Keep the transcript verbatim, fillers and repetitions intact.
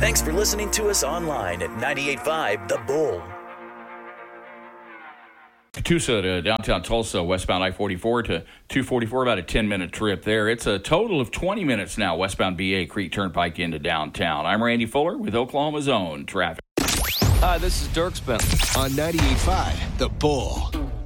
Thanks for listening to us online at ninety-eight point five The Bull. Catoosa to downtown Tulsa, westbound I forty-four to two forty-four, about a ten-minute trip there. It's a total of twenty minutes now, westbound B A Creek Turnpike into downtown. I'm Randy Fuller with Oklahoma's own traffic. Hi, this is Dirk Spencer on ninety-eight point five The Bull.